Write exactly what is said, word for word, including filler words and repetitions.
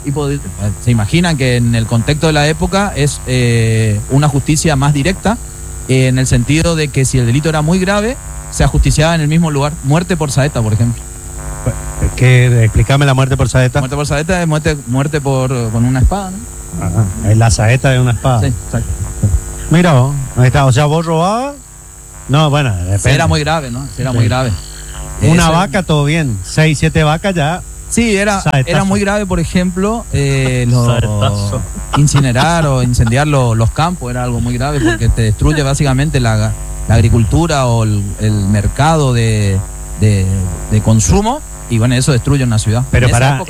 Y pod- se imaginan que en el contexto de la época es eh, una justicia más directa, eh, en el sentido de que si el delito era muy grave, se ajusticiaba en el mismo lugar. Muerte por saeta, por ejemplo. ¿Qué? Explícame la muerte por saeta. Muerte por saeta es muerte, muerte por, con una espada, ¿no? Ajá. Es la saeta de una espada. Sí, exacto. Mira vos, ahí está. O sea, vos robabas. No, bueno, depende. Era muy grave, ¿no? Era Sí. muy grave. Una Ese- vaca, todo bien. Seis, siete vacas ya. Sí, era, Saetazo. era muy grave, por ejemplo, eh, lo- Saetazo. incinerar o incendiar lo- los campos era algo muy grave porque te destruye básicamente la, la agricultura o el, el mercado de, de, de consumo y bueno, eso destruye una ciudad. Pero En esa pará, época